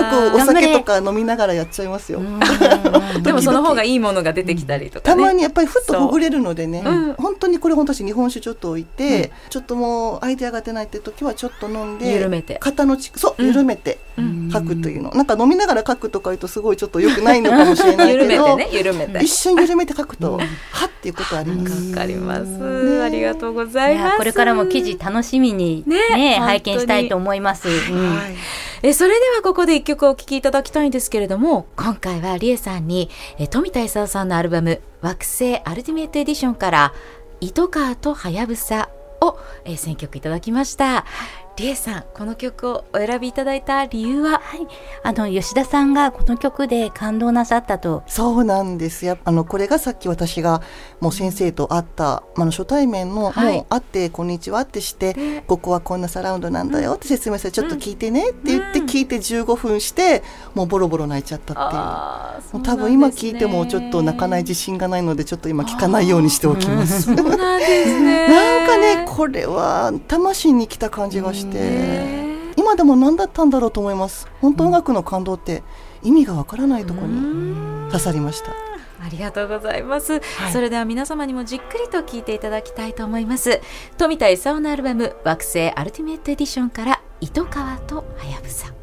よくお酒とか飲みながらやっちゃいますよ。 でもその方がいいものが出てきたりとかね、 たまにやっぱりふっとほぐれるのでね、本当にこれ本当に日本酒ちょっと置いて、ちょっともうアイデアが出ないって時はちょっと飲んで緩めて肩の緩めて書くというの、なんか飲みながら書くとか言うとすごいちょっと良くないのかもしれないけど緩めて一緒に緩めて書くとはっていうことはあります。 わかります、ありがとうございます。 これからも記事楽しみにね拝見したいと思います。 それではここで一曲お聴きいただきたいんですけれども、今回はりえさんに富田勲さんのアルバム惑星アルティメットエディションから糸川とはやぶさを選曲いただきました。りえさん、この曲をお選びいただいた理由は？ 吉田さんがこの曲で感動なさったと。 そうなんですよ。これがさっき私がもう先生と会った、初対面の、もう会ってこんにちはってして、ここはこんなサラウンドなんだよって説明して、ちょっと聞いてねって言って聞いて15分してもうボロボロ泣いちゃったっていう。もう多分今聞いてもちょっと泣かない自信がないので、ちょっと今聞かないようにしておきます。 そうなんですね。 なんかね、これは魂に来た感じがして、今でも何だったんだろうと思います。本当音楽の感動って意味がわからないところに刺さりました。 ありがとうございます、それでは皆様にもじっくりと聴いていただきたいと思います。富田勲のアルバム惑星アルティメットエディションから糸川とはやぶさ。